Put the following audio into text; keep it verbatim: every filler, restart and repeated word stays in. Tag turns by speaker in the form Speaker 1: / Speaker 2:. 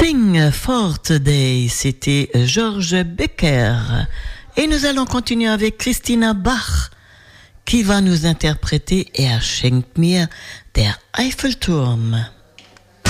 Speaker 1: Sing for Today, c'était George Becker. Et nous allons continuer avec Christina Bach, qui va nous interpréter Er schenkt mir der Eiffelturm.